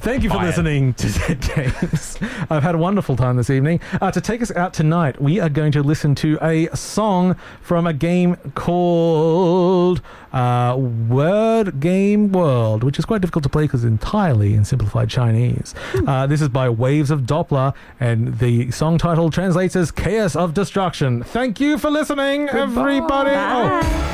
Thank you for listening to Zed Games. I've had a wonderful time this evening. To take us out tonight, we are going to listen to a song from a game called Word Game World, which is quite difficult to play because it's entirely in simplified Chinese. This is by Waves of Doppler, and the song title translates as Chaos of Destruction. Thank you for listening, everybody. Bye.